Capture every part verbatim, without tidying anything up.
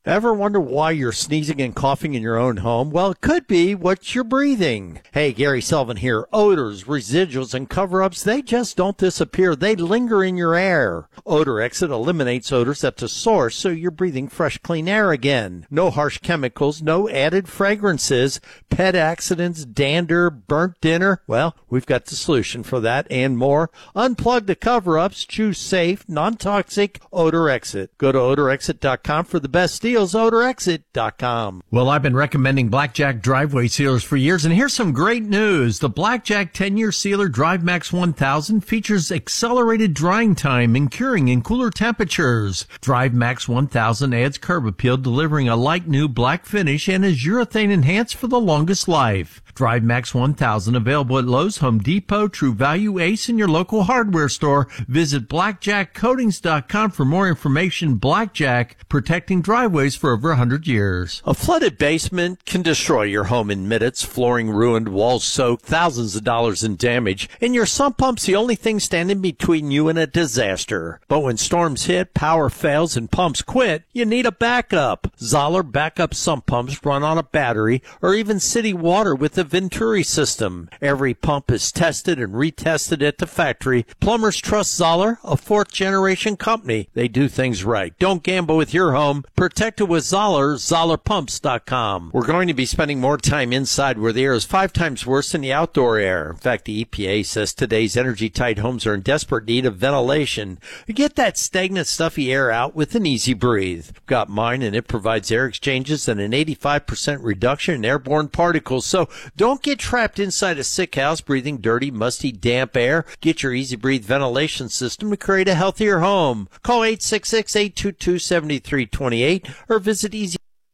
Ever wonder why you're sneezing and coughing in your own home? Well, it could be what you're breathing. Hey, Gary Sullivan here. Odors, residuals, and cover-ups, they just don't disappear. They linger in your air. Odor Exit eliminates odors at the source, so you're breathing fresh, clean air again. No harsh chemicals, no added fragrances, pet accidents, dander, burnt dinner. Well, we've got the solution for that and more. Unplug the cover-ups. Choose safe, non-toxic Odor Exit. Go to odor exit dot com for the best deals. odor exit dot com. Well, I've been recommending Blackjack driveway sealers for years, and here's some great news. The Blackjack ten-year sealer DriveMax one thousand features accelerated drying time and curing in cooler temperatures. DriveMax one thousand adds curb appeal, delivering a light new black finish, and is urethane enhanced for the longest life. DriveMax one thousand available at Lowe's, Home Depot, True Value, Ace, and your local hardware store. Visit blackjack coatings dot com for more information. Blackjack, protecting driveways for over one hundred years. A flooded basement can destroy your home in minutes. Flooring ruined, walls soaked, thousands of dollars in damage, and your sump pump's the only thing standing between you and a disaster. But when storms hit, power fails, and pumps quit, you need a backup. Zoller backup sump pumps run on a battery or even city water with the Venturi system. Every pump is tested and retested at the factory. Plumbers trust Zoller, a fourth-generation company. They do things right. Don't gamble with your home. Protect it with Zoller, zoller pumps dot com. We're going to be spending more time inside where the air is five times worse than the outdoor air. In fact, the E P A says today's energy-tight homes are in desperate need of ventilation. Get that stagnant, stuffy air out with an Easy Breathe. I've got mine, and it provides air exchanges and an eighty-five percent reduction in airborne particles. So don't get trapped inside a sick house breathing dirty, musty, damp air. Get your Easy Breathe ventilation system to create a healthier home. Call eight six six, eight two two, seven three two eight or visit Easy.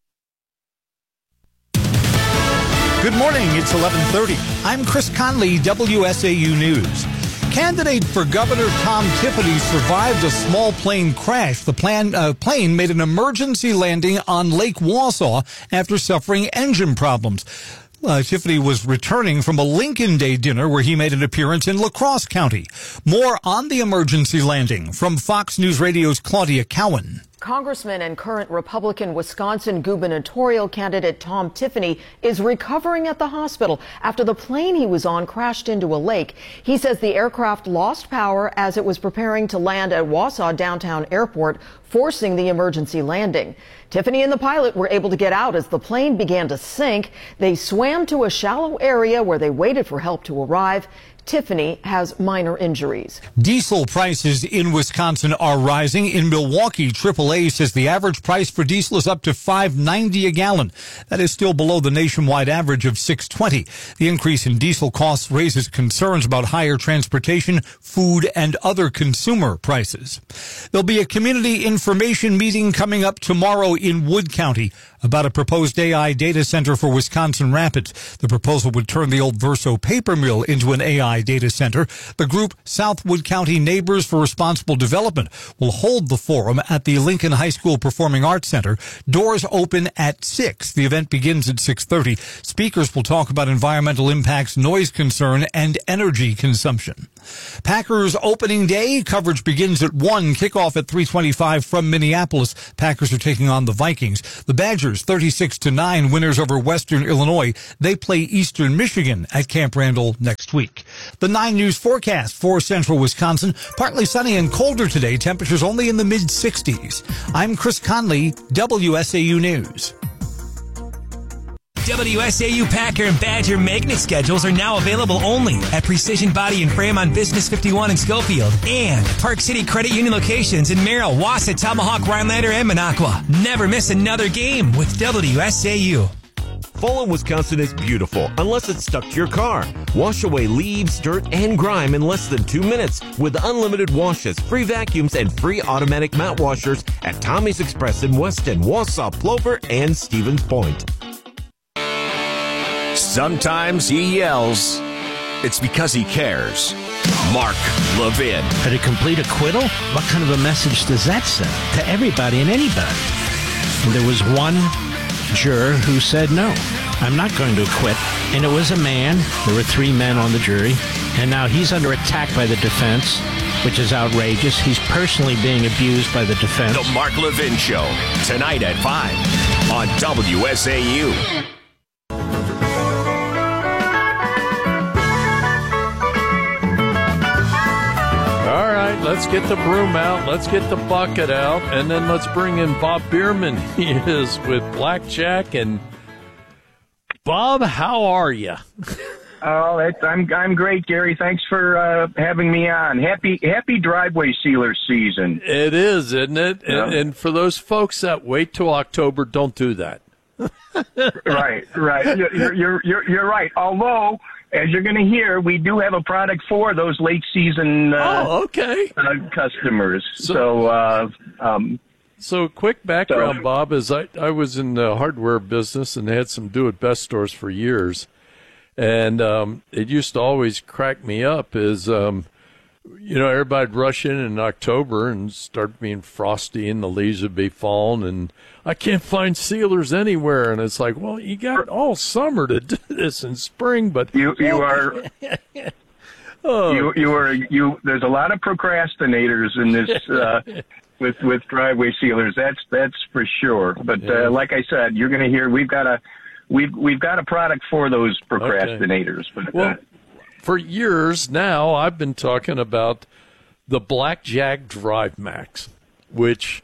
Good morning. It's eleven thirty. I'm Chris Conley, W S A U News. Candidate for Governor Tom Tiffany survived a small plane crash. The plan, uh, plane made an emergency landing on Lake Wausau after suffering engine problems. Uh, Tiffany was returning from a Lincoln Day dinner where he made an appearance in La Crosse County. More on the emergency landing from Fox News Radio's Claudia Cowan. Congressman and current Republican Wisconsin gubernatorial candidate Tom Tiffany is recovering at the hospital after the plane he was on crashed into a lake. He says the aircraft lost power as it was preparing to land at Wausau Downtown Airport, forcing the emergency landing. Tiffany and the pilot were able to get out as the plane began to sink. They swam to a shallow area where they waited for help to arrive. Tiffany has minor injuries. Diesel prices in Wisconsin are rising. In Milwaukee, triple A says the average price for diesel is up to five ninety a gallon. That is still below the nationwide average of six twenty. The increase in diesel costs raises concerns about higher transportation, food, and other consumer prices. There'll be a community information meeting coming up tomorrow in Wood County about a proposed A I data center for Wisconsin Rapids. The proposal would turn the old Verso paper mill into an A I data center. The group Southwood County Neighbors for Responsible Development will hold the forum at the Lincoln High School Performing Arts Center. Doors open at six. The event begins at six thirty. Speakers will talk about environmental impacts, noise concern, and energy consumption. Packers opening day coverage begins at one. Kickoff at three twenty-five from Minneapolis. Packers are taking on the Vikings. The Badgers thirty-six to nine winners over Western Illinois. They play Eastern Michigan at Camp Randall next week. The nine News forecast for central Wisconsin. Partly sunny and colder today. Temperatures only in the mid sixties. I'm Chris Conley, W S A U News. W S A U Packer and Badger magnet schedules are now available only at Precision Body and Frame on Business fifty-one in Schofield and Park City Credit Union locations in Merrill, Wausau, Tomahawk, Rhinelander, and Minocqua. Never miss another game with W S A U. Fall in Wisconsin is beautiful, unless it's stuck to your car. Wash away leaves, dirt, and grime in less than two minutes with unlimited washes, free vacuums, and free automatic mat washers at Tommy's Express in Weston, Wausau, Plover, and Stevens Point. Sometimes he yells. It's because he cares. Mark Levin. At a complete acquittal? What kind of a message does that send to everybody and anybody? And there was one juror who said, no, I'm not going to acquit. And it was a man. There were three men on the jury. And now he's under attack by the defense. which is outrageous. He's personally being abused by the defense. The Mark Levin Show, tonight at five on W S A U. All right, let's get the broom out. Let's get the bucket out. And then let's bring in Bob Bierman. He is with Blackjack. And Bob, how are you? Oh, it's, I'm I'm great, Gary. Thanks for uh, having me on. Happy Happy driveway sealer season. It is, isn't it? Yeah. And, and for those folks that wait till October, don't do that. Right, right. You're, you're you're you're right. Although, as you're going to hear, we do have a product for those late season uh, oh, okay. uh, customers. So, So, uh, um, so quick background, so- Bob, is I, I was in the hardware business and had some do-it-best stores for years. And um, it used to always crack me up is, um, you know, everybody'd rush in in October and start being frosty and the leaves would be falling and I can't find sealers anywhere. And it's like, well, you got all summer to do this in spring, but you you are oh. you you are you. There's a lot of procrastinators in this. Uh, With with driveway sealers, that's that's for sure. But Yeah. uh, like I said, you're going to hear we've got a we've we've got a product for those procrastinators. But Well, uh, for years now, I've been talking about the Blackjack Drive Max, which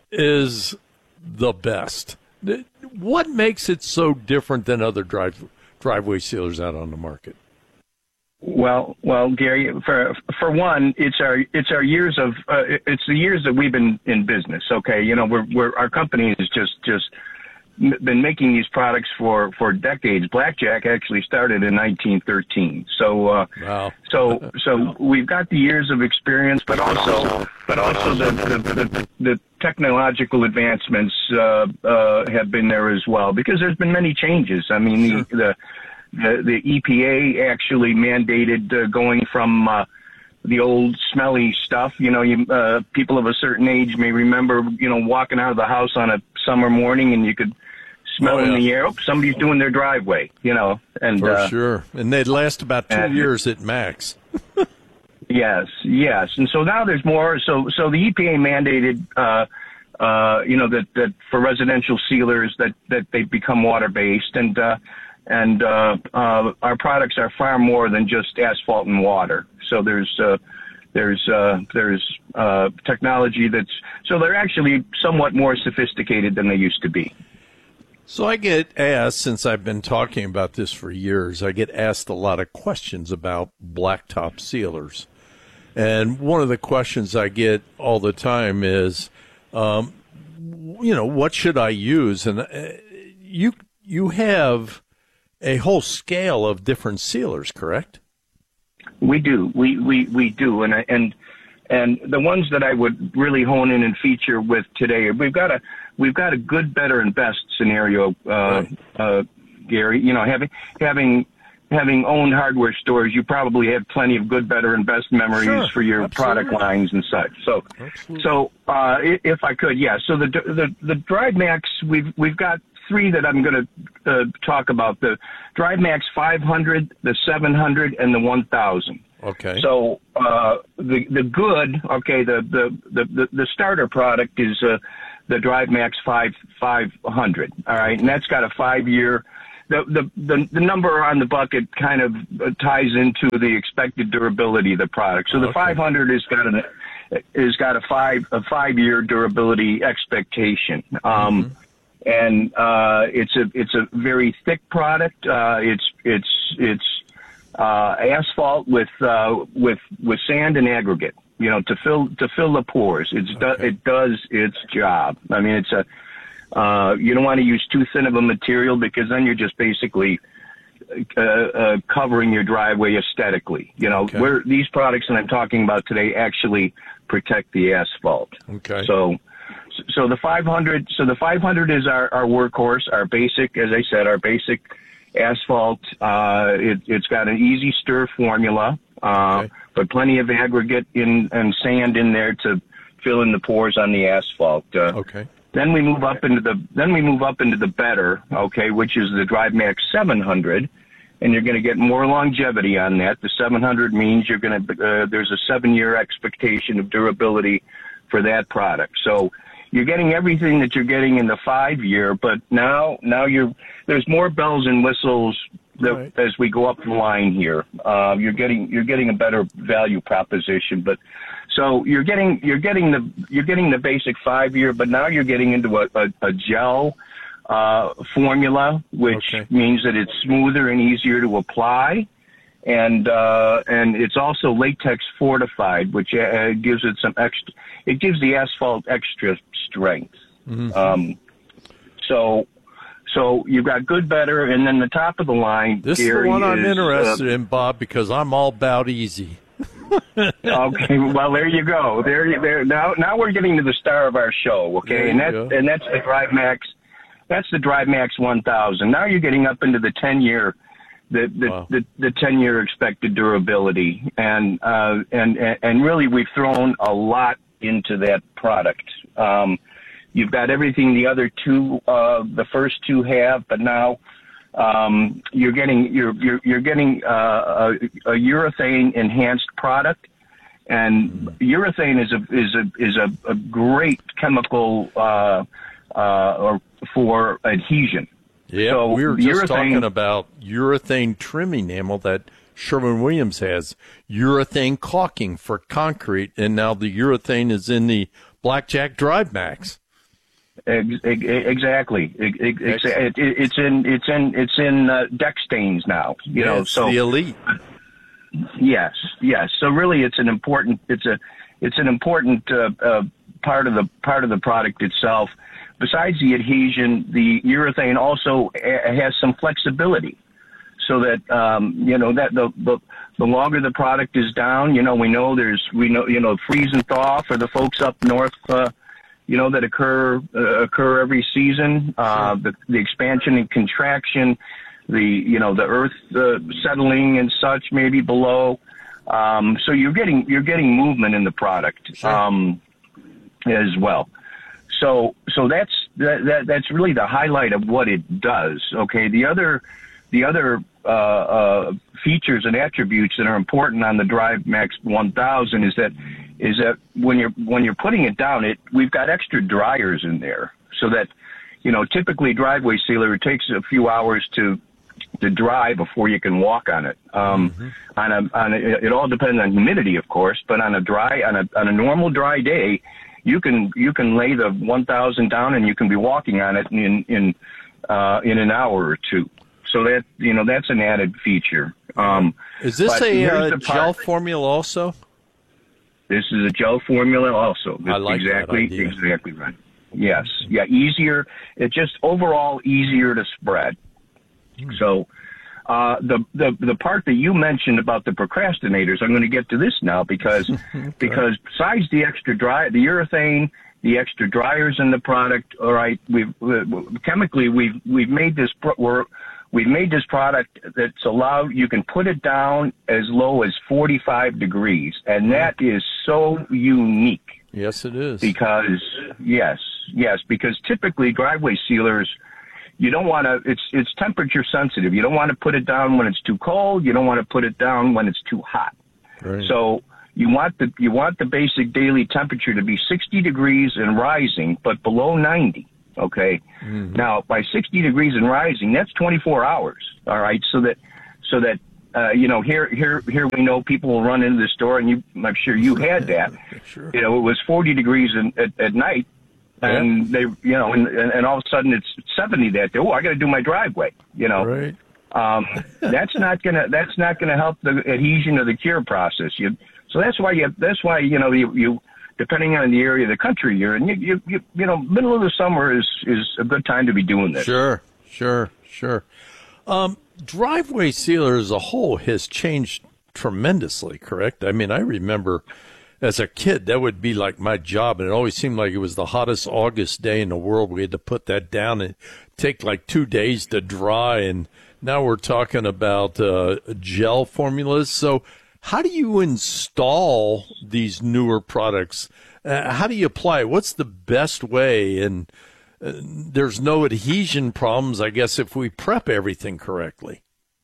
is the best. What makes it so different than other drive, driveway sealers out on the market? well, well, Gary, for for one, it's our it's our years of uh, it's the years that we've been in business. Okay, you know, we're we're our company is just just been making these products for, for decades. Blackjack actually started in nineteen thirteen. So, uh, wow. so, so we've got the years of experience, but also, but also the, the, the, the technological advancements, uh, uh, have been there as well, because there's been many changes. I mean, the, the, the, the E P A actually mandated uh, going from, uh, the old smelly stuff. You know, you, uh, people of a certain age may remember, you know, walking out of the house on a summer morning and you could smell Oh, yeah. in the air. Oh, somebody's doing their driveway, you know. And For uh, sure. And they'd last about two uh, years at max. yes, yes. And so now there's more. So, so the E P A mandated, uh, uh, you know, that, that for residential sealers that, that they become water-based. And, uh, and, uh, uh, our products are far more than just asphalt and water. So there's, uh, there's, uh, there's, uh, technology that's, so they're actually somewhat more sophisticated than they used to be. So I get asked, since I've been talking about this for years, I get asked a lot of questions about blacktop sealers. And one of the questions I get all the time is, um, you know, what should I use? And uh, you you have a whole scale of different sealers, correct? We do. We, we, we do. And, I- and, and the ones that I would really hone in and feature with today, we've got a, we've got a good, better, and best scenario, uh, Right. uh, Gary. You know, having, having, having owned hardware stores, you probably have plenty of good, better, and best memories Sure. for your Absolutely. product lines and such. So, Absolutely. so, uh, i- if I could, yeah. So the, the, the Drive Max, we've, we've got three that I'm going to, uh, talk about: the Drive Max five hundred, the seven hundred, and the one thousand. Okay. So uh, the the good, okay, the the the, the starter product is uh, the Drive Max five five hundred. All right, and that's got a five year. The, the the the number on the bucket kind of ties into the expected durability of the product. So the Okay. five hundred has got an has got a five a five year durability expectation. Um, Mm-hmm. And uh, it's a it's a very thick product. Uh, it's it's it's uh, asphalt with uh, with with sand and aggregate, you know, to fill to fill the pores. It's do, Okay. it does its job. I mean, it's a uh, you don't want to use too thin of a material, because then you're just basically uh, uh, covering your driveway aesthetically. You know, Okay. where these products that I'm talking about today actually protect the asphalt. Okay. So. So the five hundred, so the five hundred is our, our workhorse, our basic, as I said, our basic asphalt. Uh, it, it's got an easy stir formula, uh, Okay. but plenty of aggregate in, and sand in there to fill in the pores on the asphalt. Uh, Okay. Then we move up into the, then we move up into the better, okay, which is the Drive Max seven hundred. and you're going to get more longevity on that. The seven hundred means you're going to, uh, there's a seven-year expectation of durability for that product. So you're getting everything that you're getting in the five-year, but now, now you're, there's more bells and whistles that, right. as we go up the line here. Uh, you're getting, you're getting a better value proposition, but so you're getting, you're getting the, you're getting the basic five-year, but now you're getting into a, a, a gel uh, formula, which okay. means that it's smoother and easier to apply. And, uh, and it's also latex fortified, which uh, gives it some extra, it gives the asphalt extra strength. Mm-hmm. Um, so, so you've got good, better, and then the top of the line. This Gary, is the one I'm is, interested uh, in, Bob, because I'm all about easy. Okay, well there you go. There, you, there. Now, now we're getting to the star of our show. Okay, and that's go. and that's the Drive Max. That's the Drive Max one thousand. Now you're getting up into the ten year, the the wow. the, the ten year expected durability, and uh, and and really we've thrown a lot into that product. Um, you've got everything the other two, uh, the first two have, but now. Um, you're getting you're you're you're getting uh, a, a urethane enhanced product, and urethane is a is a is a, a great chemical uh, uh, for adhesion. Yeah, so we were just urethane, talking about urethane trim enamel that Sherwin-Williams has, urethane caulking for concrete, and now the urethane is in the Blackjack Drive Max. Exactly. It, it, it's in it's in it's in uh, deck stains now. You yeah, know, it's so the elite. Yes, yes. So really, it's an important it's a it's an important uh, uh, part of the part of the product itself. Besides the adhesion, the urethane also has some flexibility, so that um, you know that the, the the longer the product is down, you know, we know there's we know you know freeze and thaw for the folks up north. Uh, you know, that occur uh, occur every season, uh, the, the expansion and contraction, the, you know, the earth uh, settling and such, maybe below. Um, so you're getting, you're getting movement in the product, sure. um, as well. So, so that's, that, that, that's really the highlight of what it does. Okay. The other, the other, uh, uh, features and attributes that are important on the Drive Max one thousand is that, is that when you're when you're putting it down, it we've got extra dryers in there, so that, you know, typically driveway sealer, it takes a few hours to to dry before you can walk on it. Um, mm-hmm. On a on a, it all depends on humidity, of course, but on a dry on a on a normal dry day, you can you can lay the one thousand down and you can be walking on it in in uh, in an hour or two. So that, you know, that's an added feature. Um, is this a uh, gel formula also? This is a gel formula also. I like exactly, that idea. Exactly right. Yes. Yeah, easier. It's just overall easier to spread. Mm. So uh, the, the the part that you mentioned about the procrastinators, I'm going to get to this now because okay. because besides the extra dry, the urethane, the extra dryers in the product, all right, we've uh, chemically we've we've made this we're We've made this product that's allowed, you can put it down as low as forty-five degrees, and that is so unique. Yes, it is. Because, yes, yes, because typically driveway sealers, you don't want to, it's, it's temperature sensitive. You don't want to put it down when it's too cold. You don't want to put it down when it's too hot. Right. So you want the, you want the basic daily temperature to be sixty degrees and rising, but below ninety. Okay. Mm-hmm. Now, by sixty degrees and rising, that's twenty-four hours. All right. So that, so that, uh, you know, here, here, here we know people will run into the store, and you, I'm sure you had that. Sure. You know, it was forty degrees in, at, at night, yeah. and they, you know, and, and, and all of a sudden it's seventy that day. Oh, I got to do my driveway. You know, right. um, that's not gonna, that's not gonna help the adhesion of the cure process. You, so that's why you, that's why, you know, you, you, depending on the area of the country you're in, you, you, you, you know, middle of the summer is, is a good time to be doing this. Sure, sure, sure. Um, driveway sealer as a whole has changed tremendously, correct? I mean, I remember as a kid, that would be like my job, and it always seemed like it was the hottest August day in the world. We had to put that down and take like two days to dry, and now we're talking about uh, gel formulas. So how do you install these newer products? Uh, how do you apply it? What's the best way? And uh, there's no adhesion problems, I guess, if we prep everything correctly.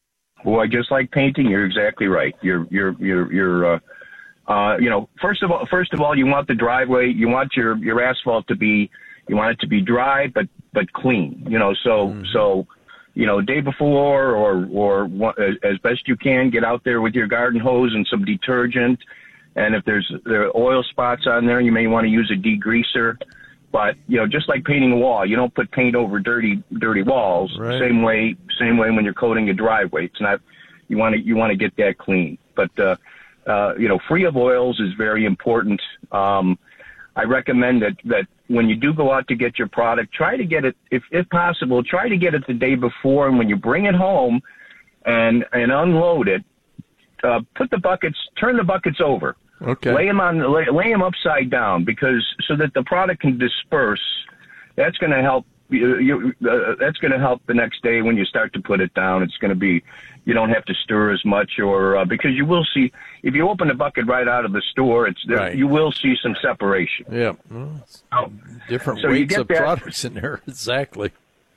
Boy, just like painting, you're exactly right. You're you're you're you're uh, uh, you know, first of all, first of all, you want the driveway, you want your your asphalt to be, you want it to be dry but but clean. You know, so mm-hmm. so. You know, day before or or as best you can, get out there with your garden hose and some detergent. And if there's there are oil spots on there, you may want to use a degreaser. But you know, just like painting a wall, you don't put paint over dirty dirty walls. Right. Same way, same way when you're coating a driveway. It's not you want to you want to get that clean. But uh, uh, you know, free of oils is very important. Um, I recommend that, that when you do go out to get your product, try to get it, if, if possible, try to get it the day before. And when you bring it home and, and unload it, uh, put the buckets, turn the buckets over. Okay. Lay them on, lay, lay them upside down because so that the product can disperse. That's going to help. You, you, uh, that's going to help the next day when you start to put it down. It's going to be, you don't have to stir as much, or uh, because you will see if you open the bucket right out of the store, it's there, right. you will see some separation. Yeah, well, oh. different so weights of that, products in there. Exactly.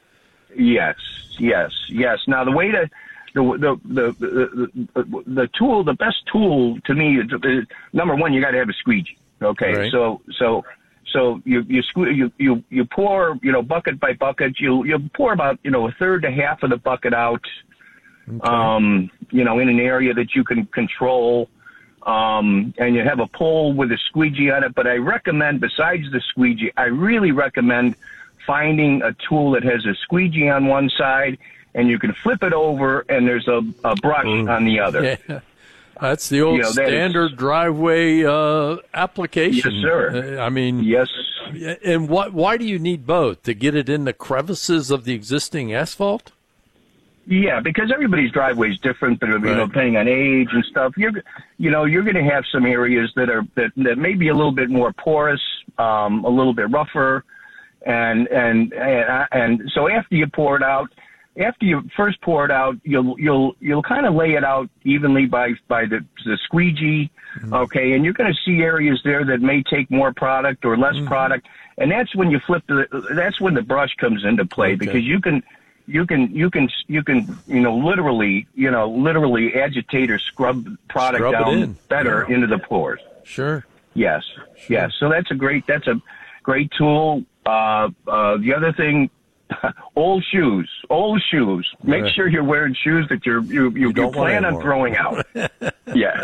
Yes, yes, yes. Now the way to the the the the, the, the tool, the best tool to me is, is number one, you got to have a squeegee. Okay, right. so so. So you you, sque- you you you pour, you know, bucket by bucket. You you pour about, you know, a third to half of the bucket out, okay. um, you know, in an area that you can control, um, and you have a pole with a squeegee on it. But I recommend, besides the squeegee, I really recommend finding a tool that has a squeegee on one side, and you can flip it over, and there's a, a brush mm. on the other. Yeah. That's the old you know, standard is, driveway uh, application. Yes, sir. Uh, I mean, yes. And what? Why do you need both? To get it in the crevices of the existing asphalt? Yeah, because everybody's driveway is different, but you right. know, depending on age and stuff, you're you know you're going to have some areas that are that, that may be a little bit more porous, um, a little bit rougher, and and and and so after you pour it out. After you first pour it out, you'll you'll you'll kind of lay it out evenly by by the, the squeegee, mm-hmm. okay, and you're going to see areas there that may take more product or less mm-hmm. product, and that's when you flip the that's when the brush comes into play okay. because you can you can you can you can you know literally you know literally agitate or scrub product scrub down in. better yeah. into the pores. Sure. Yes. Sure. Yes. So that's a great that's a great tool. Uh, uh, the other thing. Old shoes, old shoes. Make right. sure you're wearing shoes that you're, you you, you, you plan on throwing out. yes,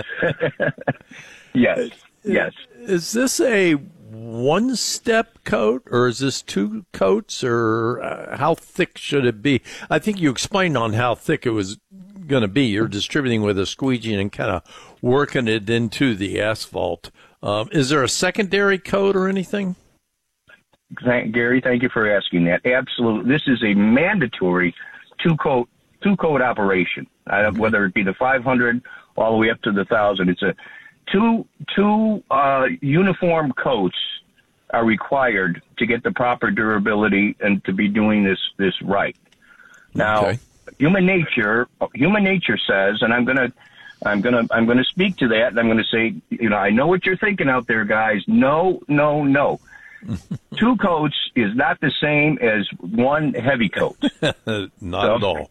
yes, yes. Is this a one-step coat, or is this two coats, or uh, how thick should it be? I think you explained on how thick it was going to be. You're distributing with a squeegee and kind of working it into the asphalt. Um, is there a secondary coat or anything? Thank, Gary, thank you for asking that. Absolutely. This is a mandatory two-coat two-coat operation, uh, okay. whether it be the five hundred all the way up to the one thousand. It's a two two uh, uniform coats are required to get the proper durability and to be doing this this right. Now, okay. human nature human nature says, and I'm gonna I'm gonna I'm gonna speak to that, and I'm gonna say, you know, I know what you're thinking out there, guys. No, no, no. Two coats is not the same as one heavy coat. Not so, at all.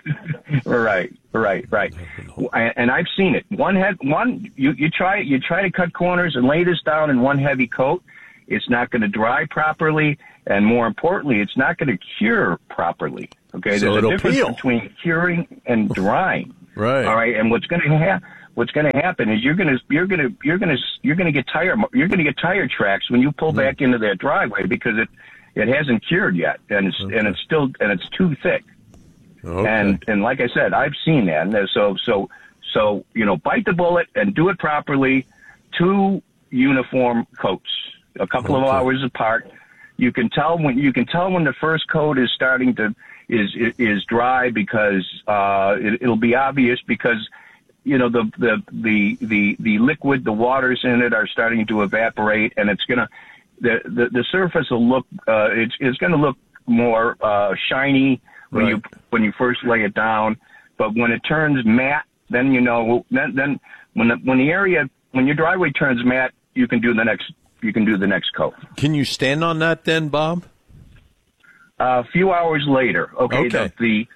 right, right, right. And I've seen it. One head, one you, you try you try to cut corners and lay this down in one heavy coat. It's not going to dry properly, and more importantly, it's not going to cure properly. Okay, so there's a difference peel. between curing and drying. Right. All right, and what's going to happen? What's going to happen is you're going to you're going to you're going to you're going to get tire you're going to get tire tracks when you pull mm. back into that driveway because it it hasn't cured yet and it's okay. and it's still and it's too thick. Okay. And and like I said, I've seen that. And so so so you know, bite the bullet and do it properly. Two uniform coats, a couple okay. of hours apart. You can tell when you can tell when the first coat is starting to is is dry because uh, it, it'll be obvious because. You know, the, the, the, the, the liquid, the waters in it are starting to evaporate, and it's going to, the, the, the surface will look, uh, it's, it's going to look more, uh, shiny when right. you, when you first lay it down. But when it turns matte, then, you know, then, then when the, when the area, when your driveway turns matte, you can do the next, you can do the next coat. Can you stand on that then, Bob? Uh, a few hours later. Okay. okay. The,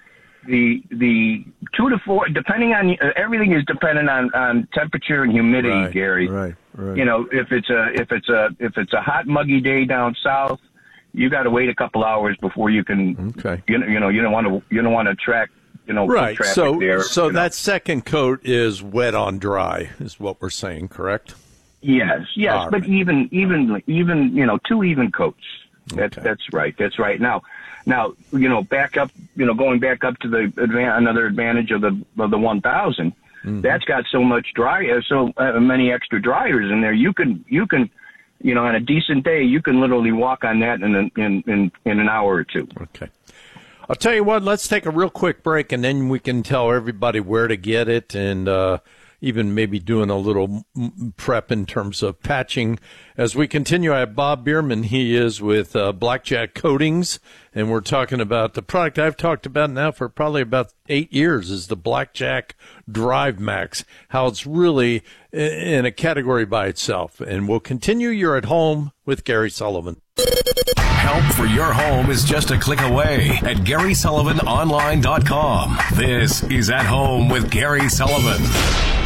the the two to four, depending on uh, everything is dependent on, on temperature and humidity, right, Gary. Right, right. You know, if it's a if it's a if it's a hot muggy day down south, you got to wait a couple hours before you can. Okay. You know, you know, you don't want to you don't want to track. You know, right. traffic So there, so you know. that second coat is wet on dry, is what we're saying, correct? Yes, yes, All but right. even even even you know two even coats. That's Okay. that's right. That's right. Now, now you know back up. You know going back up to the advan- another advantage of the of the one thousand. Mm-hmm. That's got so much dry, uh, so uh, many extra dryers in there. You can you can, you know, on a decent day, you can literally walk on that in an, in in in an hour or two. Okay. I'll tell you what, let's take a real quick break, and then we can tell everybody where to get it, and uh, even maybe doing a little m- prep in terms of patching. As we continue, I have Bob Bierman. He is with uh, Blackjack Coatings, and we're talking about the product I've talked about now for probably about eight years is the Blackjack Drive Max, how it's really in a category by itself. And we'll continue. You're at home with Gary Sullivan. Help for your home is just a click away at Gary Sullivan Online dot com. This is At Home with Gary Sullivan.